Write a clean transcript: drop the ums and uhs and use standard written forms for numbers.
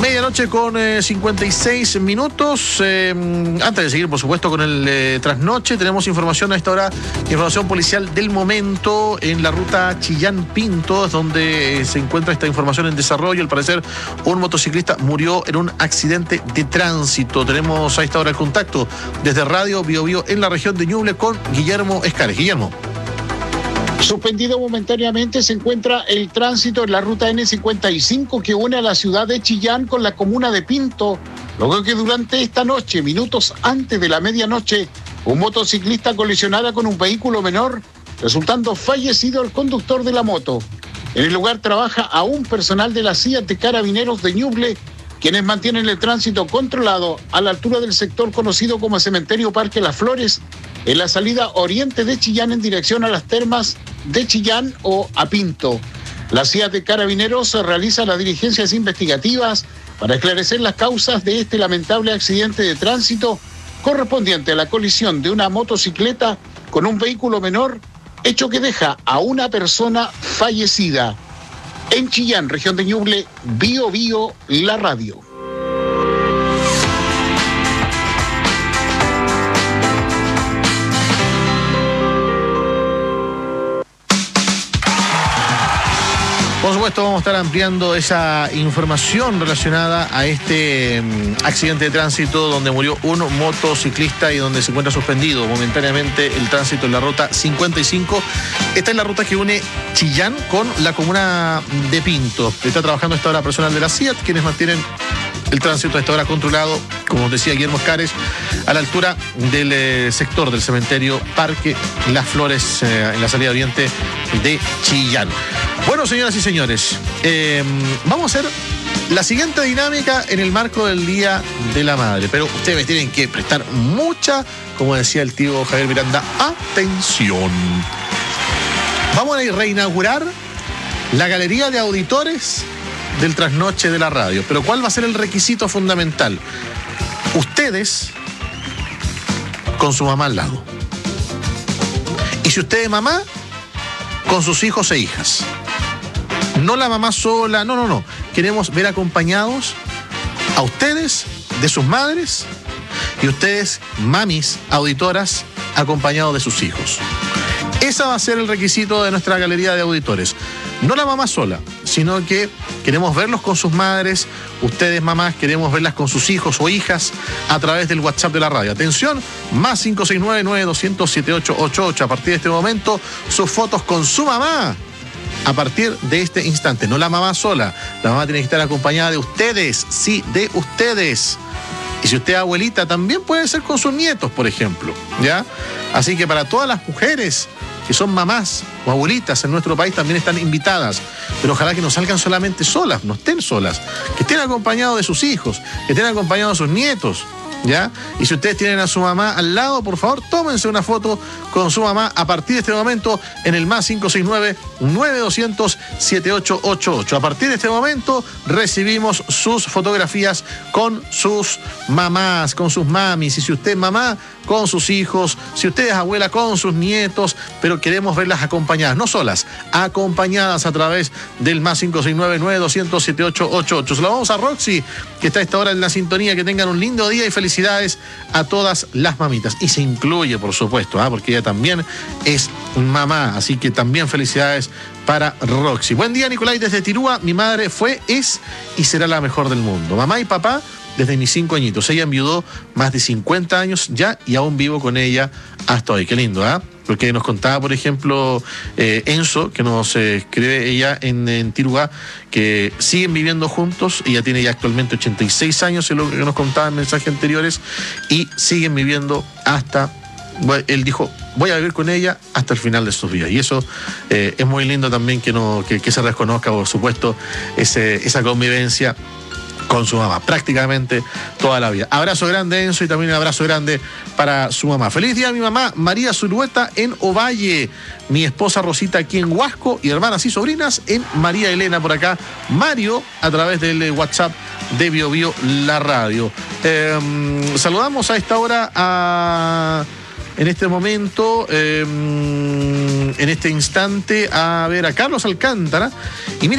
Medianoche con 56 minutos. Antes de seguir, por supuesto, con el trasnoche, tenemos información a esta hora, información policial del momento en la ruta Chillán-Pinto, donde se encuentra esta información en desarrollo. Al parecer, un motociclista murió en un accidente de tránsito. Tenemos a esta hora el contacto desde Radio Bio Bio en la región de Ñuble con Guillermo Escares. Guillermo. Suspendido momentáneamente se encuentra el tránsito en la ruta N55 que une a la ciudad de Chillán con la comuna de Pinto, luego que durante esta noche, minutos antes de la medianoche, un motociclista colisionara con un vehículo menor, resultando fallecido el conductor de la moto. En el lugar trabaja aún personal de la CIA de Carabineros de Ñuble, quienes mantienen el tránsito controlado a la altura del sector conocido como Cementerio Parque Las Flores, en la salida oriente de Chillán en dirección a las termas de Chillán o a Pinto. La CIA de Carabineros realiza las diligencias investigativas para esclarecer las causas de este lamentable accidente de tránsito correspondiente a la colisión de una motocicleta con un vehículo menor, hecho que deja a una persona fallecida. En Chillán, región de Ñuble, Bio Bio, la radio. Por supuesto, vamos a estar ampliando esa información relacionada a este accidente de tránsito donde murió un motociclista y donde se encuentra suspendido momentáneamente el tránsito en la ruta 55. Esta es la ruta que une Chillán con la comuna de Pinto. Está trabajando a esta hora personal de la CIAT, quienes mantienen el tránsito a esta hora controlado, como decía Guillermo Escares, a la altura del sector del cementerio Parque Las Flores, en la salida oriente de Chillán. Bueno, señoras y señores, vamos a hacer la siguiente dinámica en el marco del Día de la Madre, pero ustedes tienen que prestar mucha, como decía el tío Javier Miranda, atención. Vamos a reinaugurar la galería de auditores del trasnoche de la radio. Pero ¿cuál va a ser el requisito fundamental? Ustedes con su mamá al lado. Y si usted es mamá, con sus hijos e hijas. No la mamá sola, no. Queremos ver acompañados a ustedes de sus madres y ustedes, mamis, auditoras, acompañados de sus hijos. Ese va a ser el requisito de nuestra galería de auditores. No la mamá sola, sino que queremos verlos con sus madres, ustedes mamás queremos verlas con sus hijos o hijas a través del WhatsApp de la radio. Atención, más 569-9200-7888. A partir de este momento, sus fotos con su mamá. A partir de este instante, no la mamá sola, la mamá tiene que estar acompañada de ustedes, sí, de ustedes. Y si usted es abuelita, también puede ser con sus nietos, por ejemplo, ¿ya? Así que para todas las mujeres que son mamás o abuelitas en nuestro país también están invitadas, pero ojalá que no salgan solamente solas, no estén solas, que estén acompañados de sus hijos, que estén acompañados de sus nietos, ¿ya? Y si ustedes tienen a su mamá al lado, por favor, tómense una foto con su mamá a partir de este momento en el más 569-9200-7888. A partir de este momento recibimos sus fotografías con sus mamás, con sus mamis. Y si usted es mamá, con sus hijos, si usted es abuela, con sus nietos, pero queremos verlas acompañadas, no solas, acompañadas a través del más 569-9200-7888. Se lo vamos a Roxy, que está a esta hora en la sintonía. Que tengan un lindo día y felicidades a todas las mamitas. Y se incluye, por supuesto, porque ella también es mamá, así que también felicidades para Roxy. Buen día, Nicolai, desde Tirúa. Mi madre fue, es y será la mejor del mundo. Mamá y papá desde mis 5 añitos. Ella enviudó más de 50 años ya y aún vivo con ella hasta hoy. Qué lindo, ¿ah? Porque nos contaba, por ejemplo, Enzo, que nos escribe ella en Tirúa, que siguen viviendo juntos. Ella tiene ya actualmente 86 años, es lo que nos contaba en mensajes anteriores, y siguen viviendo hasta... Él dijo, voy a vivir con ella hasta el final de sus días. Y eso es muy lindo también que se reconozca, por supuesto, esa convivencia con su mamá, prácticamente toda la vida. Abrazo grande, Enzo, y también un abrazo grande para su mamá. Feliz día a mi mamá, María Zulueta, en Ovalle. Mi esposa Rosita aquí en Huasco, y hermanas y sobrinas en María Elena por acá. Mario, a través del WhatsApp de Bio Bio, la radio. Saludamos a esta hora en este momento, en este instante, a ver, a Carlos Alcántara. Y mira,